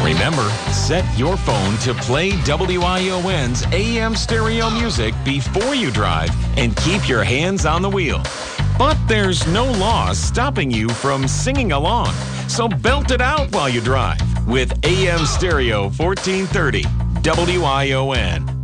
Remember, set your phone to play WION's AM stereo music before you drive and keep your hands on the wheel. But there's no law stopping you from singing along, so belt it out while you drive with AM stereo 1430 WION.